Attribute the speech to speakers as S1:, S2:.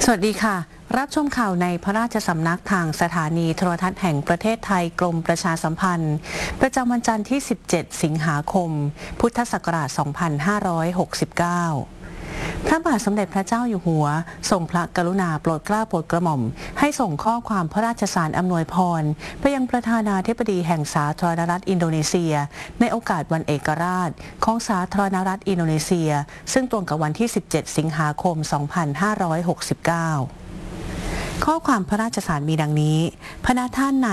S1: สวัสดีค่ะรับชมข่าวในพระราชสำนักทางสถานีโทรทัศน์แห่งประเทศไทยกรมประชาสัมพันธ์ประจำวันจันทร์ที่ 17 สิงหาคม พุทธศักราช 2569 พระบาทสมเด็จพระเจ้าอยู่หัวทรงพระกรุณาโปรดเกล้าโปรดกระหม่อมให้ส่งข้อความพระราชสารอำนวยพรไปยังประธานาธิบดีแห่งสาธารณรัฐอินโดนีเซียในโอกาสวันเอกราชของสาธารณรัฐอินโดนีเซียซึ่งตรงกับวันที่ 17 สิงหาคม 2569 ข้อความพระราชสารมีดังนี้พระนาท่าน